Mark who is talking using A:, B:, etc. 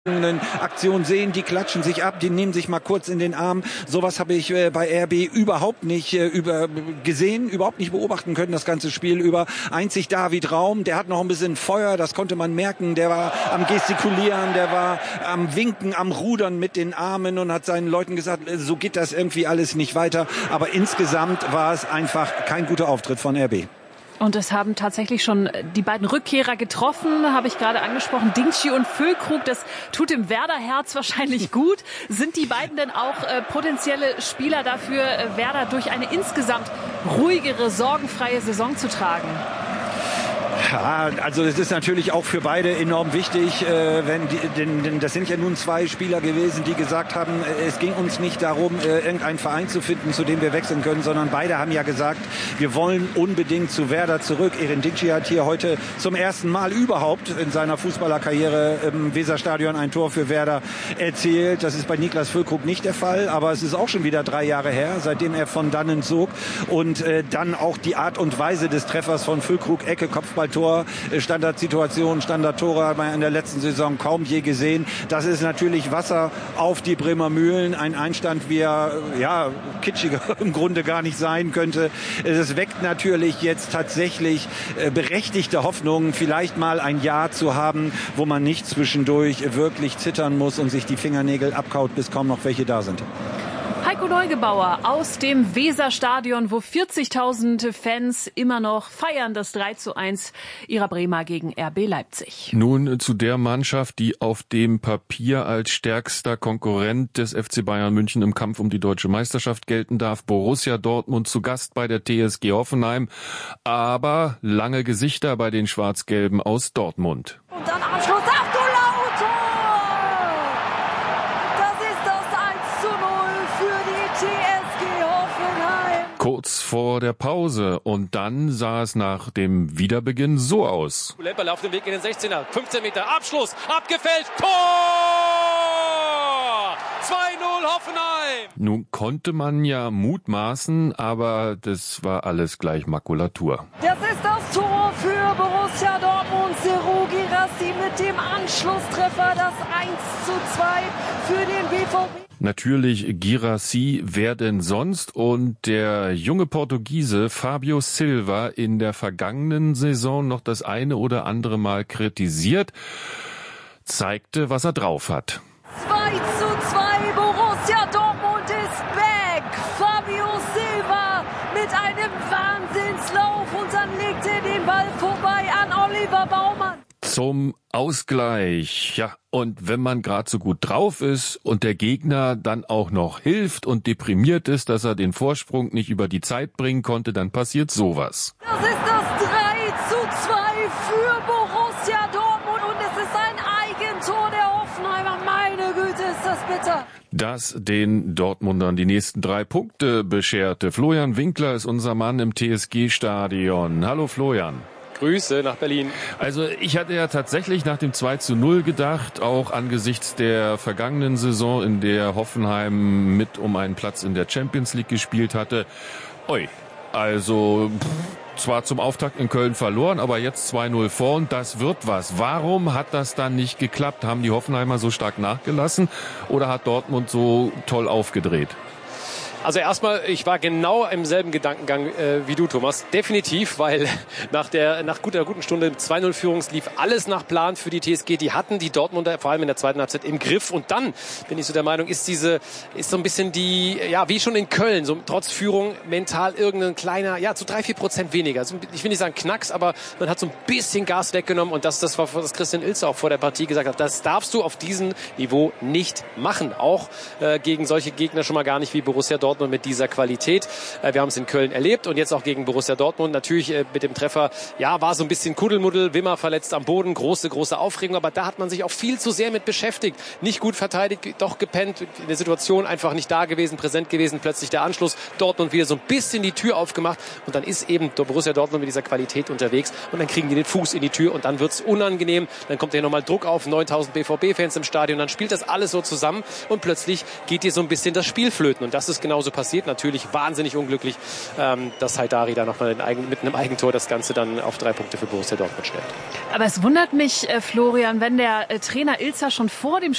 A: Aktion sehen, die klatschen sich ab, die nehmen sich mal kurz in den Arm. Sowas habe ich bei RB überhaupt nicht gesehen, überhaupt nicht beobachten können, das ganze Spiel über. Einzig David Raum, der hat noch ein bisschen Feuer, das konnte man merken. Der war am Gestikulieren, der war am Winken, am Rudern mit den Armen und hat seinen Leuten gesagt, so geht das irgendwie alles nicht weiter. Aber insgesamt war es einfach kein guter Auftritt von RB.
B: Und es haben tatsächlich schon die beiden Rückkehrer getroffen, habe ich gerade angesprochen, Dingschi und Füllkrug. Das tut dem Werder-Herz wahrscheinlich gut. Sind die beiden denn auch potenzielle Spieler dafür, Werder durch eine insgesamt ruhigere, sorgenfreie Saison zu tragen?
A: Ja, also das ist natürlich auch für beide enorm wichtig, denn das sind ja nun zwei Spieler gewesen, die gesagt haben, es ging uns nicht darum, irgendeinen Verein zu finden, zu dem wir wechseln können, sondern beide haben ja gesagt, wir wollen unbedingt zu Werder zurück. Erin Dingschi hat hier heute zum ersten Mal überhaupt in seiner Fußballerkarriere im Weserstadion ein Tor für Werder erzielt. Das ist bei Niklas Füllkrug nicht der Fall, aber es ist auch schon wieder 3 Jahre her, seitdem er von dannen zog. Und dann auch die Art und Weise des Treffers von Füllkrug, Ecke, Kopfballtor, Standardsituation, Standardtore hat man in der letzten Saison kaum je gesehen. Das ist natürlich Wasser auf die Bremer Mühlen. Ein Einstand, wie er kitschiger im Grunde gar nicht sein könnte. Es weckt natürlich jetzt tatsächlich berechtigte Hoffnungen, vielleicht mal ein Jahr zu haben, wo man nicht zwischendurch wirklich zittern muss und sich die Fingernägel abkaut, bis kaum noch welche da sind.
B: Heiko Neugebauer aus dem Weserstadion, wo 40.000 Fans immer noch feiern, das 3:1 ihrer Bremer gegen RB Leipzig.
C: Nun zu der Mannschaft, die auf dem Papier als stärkster Konkurrent des FC Bayern München im Kampf um die deutsche Meisterschaft gelten darf. Borussia Dortmund zu Gast bei der TSG Hoffenheim, aber lange Gesichter bei den Schwarz-Gelben aus Dortmund.
D: Und dann Abschluss, Achtung Lautern! TSG Hoffenheim.
C: Kurz vor der Pause und dann sah es nach dem Wiederbeginn so aus.
E: Lemperl auf dem Weg in den 16er, 15 Meter, Abschluss, abgefälscht, Tor! 2:0 Hoffenheim!
C: Nun konnte man ja mutmaßen, aber das war alles gleich Makulatur.
D: Das ist das Tor für Borussia Dortmund. Serhou Guirassy mit dem Anschlusstreffer, das 1:2 für den BVB.
C: Natürlich Guirassy, wer denn sonst? Und der junge Portugiese Fabio Silva in der vergangenen Saison noch das eine oder andere Mal kritisiert, zeigte, was er drauf hat.
D: 2:2, Borussia Dortmund ist back. Fabio Silva mit einem Wahnsinnslauf und dann legt er den Ball vorbei an Oliver Baumann.
C: Zum Ausgleich. Ja, und wenn man gerade so gut drauf ist und der Gegner dann auch noch hilft und deprimiert ist, dass er den Vorsprung nicht über die Zeit bringen konnte, dann passiert sowas.
D: Das ist das 3:2 für Borussia Dortmund und es ist ein Eigentor der Hoffenheimer. Meine Güte, ist das bitter.
C: Das den Dortmundern die nächsten 3 Punkte bescherte. Florian Winkler ist unser Mann im TSG-Stadion. Hallo Florian.
E: Grüße nach Berlin.
C: Also ich hatte ja tatsächlich nach dem 2:0 gedacht, auch angesichts der vergangenen Saison, in der Hoffenheim mit um einen Platz in der Champions League gespielt hatte. Zwar zum Auftakt in Köln verloren, aber jetzt 2:0 vor und das wird was. Warum hat das dann nicht geklappt? Haben die Hoffenheimer so stark nachgelassen oder hat Dortmund so toll aufgedreht?
E: Also erstmal, ich war genau im selben Gedankengang wie du, Thomas. Definitiv, weil nach guten Stunde 2:0 Führung lief alles nach Plan für die TSG. Die hatten die Dortmunder vor allem in der zweiten Halbzeit im Griff. Und dann bin ich so der Meinung, ist so ein bisschen wie schon in Köln, so trotz Führung mental irgendein kleiner, zu 3-4% weniger. Also ich will nicht sagen Knacks, aber man hat so ein bisschen Gas weggenommen. Und das war, was Christian Ilse auch vor der Partie gesagt hat. Das darfst du auf diesem Niveau nicht machen. Auch gegen solche Gegner schon mal gar nicht wie Borussia Dortmund mit dieser Qualität. Wir haben es in Köln erlebt und jetzt auch gegen Borussia Dortmund. Natürlich mit dem Treffer, war so ein bisschen Kuddelmuddel, Wimmer verletzt am Boden, große Aufregung, aber da hat man sich auch viel zu sehr mit beschäftigt. Nicht gut verteidigt, doch gepennt, in der Situation einfach nicht da gewesen, präsent gewesen, plötzlich der Anschluss, Dortmund wieder so ein bisschen die Tür aufgemacht und dann ist eben Borussia Dortmund mit dieser Qualität unterwegs und dann kriegen die den Fuß in die Tür und dann wird's unangenehm, dann kommt hier nochmal Druck auf, 9.000 BVB-Fans im Stadion, dann spielt das alles so zusammen und plötzlich geht dir so ein bisschen das Spiel flöten und das ist genau genauso passiert. Natürlich wahnsinnig unglücklich, dass Haidari da nochmal mit einem Eigentor das Ganze dann auf 3 Punkte für Borussia Dortmund stellt.
B: Aber es wundert mich, Florian, wenn der Trainer Ilzer schon vor dem